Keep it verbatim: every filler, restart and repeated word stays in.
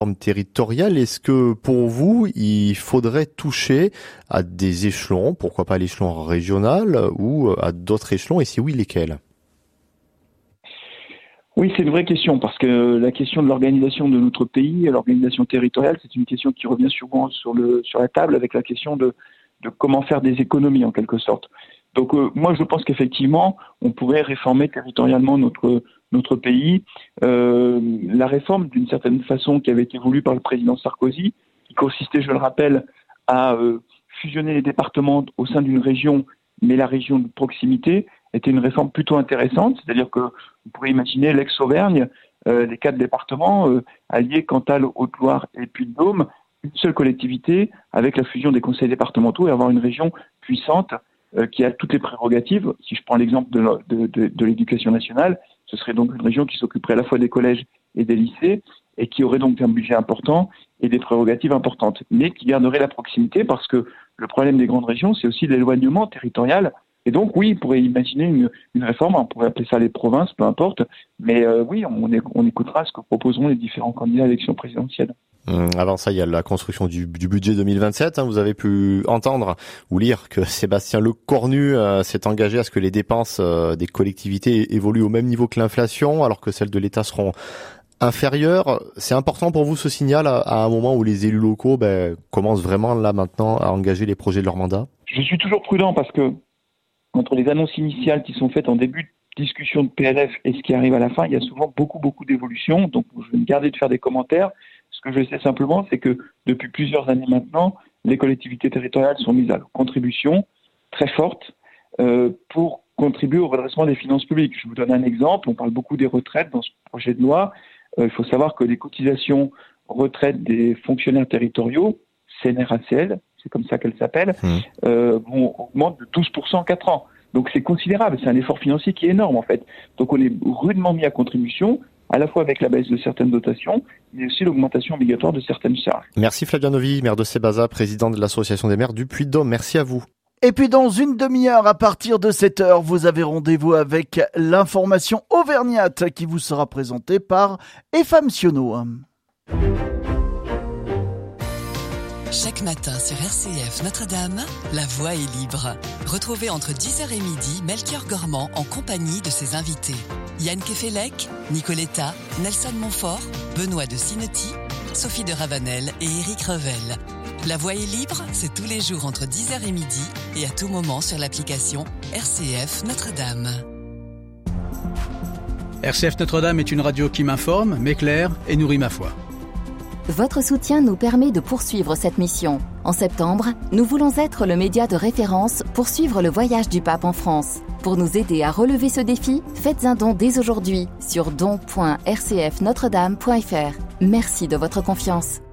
territoriale, est-ce que pour vous, il faudrait toucher à des échelons, pourquoi pas l'échelon régional ou à d'autres échelons, et si oui, lesquels ? Oui, c'est une vraie question, parce que la question de l'organisation de notre pays, l'organisation territoriale, c'est une question qui revient souvent sur, le, sur la table avec la question de, de comment faire des économies en quelque sorte. Donc euh, moi je pense qu'effectivement on pourrait réformer territorialement notre notre pays. Euh, la réforme d'une certaine façon qui avait été voulue par le président Sarkozy, qui consistait, je le rappelle, à euh, fusionner les départements au sein d'une région, mais la région de proximité, était une réforme plutôt intéressante. C'est-à-dire que vous pourrez imaginer l'ex-Auvergne, euh, les quatre départements euh, alliés Cantal, Haute-Loire et Puy-de-Dôme, une seule collectivité avec la fusion des conseils départementaux et avoir une région puissante euh, qui a toutes les prérogatives. Si je prends l'exemple de, de, de, de l'éducation nationale, ce serait donc une région qui s'occuperait à la fois des collèges et des lycées et qui aurait donc un budget important et des prérogatives importantes, mais qui garderait la proximité parce que le problème des grandes régions, c'est aussi l'éloignement territorial. Et donc, oui, on pourrait imaginer une, une réforme, on pourrait appeler ça les provinces, peu importe, mais euh, oui, on, on écoutera ce que proposeront les différents candidats à l'élection présidentielle. Avant ça, il y a la construction du, du budget deux mille vingt-sept. Hein. Vous avez pu entendre ou lire que Sébastien Lecornu euh, s'est engagé à ce que les dépenses euh, des collectivités évoluent au même niveau que l'inflation, alors que celles de l'État seront inférieures. C'est important pour vous ce signal à, à un moment où les élus locaux ben, commencent vraiment là maintenant à engager les projets de leur mandat ? Je suis toujours prudent parce que entre les annonces initiales qui sont faites en début de discussion de P L F et ce qui arrive à la fin, il y a souvent beaucoup, beaucoup d'évolutions. Donc, je vais me garder de faire des commentaires. Ce que je sais simplement, c'est que depuis plusieurs années maintenant, les collectivités territoriales sont mises à contribution très forte euh, pour contribuer au redressement des finances publiques. Je vous donne un exemple. On parle beaucoup des retraites dans ce projet de loi. Euh, il faut savoir que les cotisations retraite des fonctionnaires territoriaux, C N R A C L, c'est comme ça qu'elle s'appelle, mmh. euh, vont augmenter de douze pour cent en quatre ans. Donc c'est considérable, c'est un effort financier qui est énorme en fait. Donc on est rudement mis à contribution, à la fois avec la baisse de certaines dotations, mais aussi l'augmentation obligatoire de certaines charges. Merci Flavien Novi, maire de Sébaza, président de l'association des maires du Puy-de-Dôme. Merci à vous. Et puis dans une demi-heure, à partir de sept heures, vous avez rendez-vous avec l'information auvergnate qui vous sera présentée par Efam Siono. Chaque matin sur R C F Notre-Dame, la voix est libre. Retrouvez entre dix heures et midi Melchior Gormand en compagnie de ses invités. Yann Kefelec, Nicoletta, Nelson Montfort, Benoît de Sinetti, Sophie de Ravanel et Éric Revel. La voix est libre, c'est tous les jours entre dix heures et midi et à tout moment sur l'application R C F Notre-Dame. R C F Notre-Dame est une radio qui m'informe, m'éclaire et nourrit ma foi. Votre soutien nous permet de poursuivre cette mission. En septembre, nous voulons être le média de référence pour suivre le voyage du pape en France. Pour nous aider à relever ce défi, faites un don dès aujourd'hui sur don point r c f notre dame point f r. Merci de votre confiance.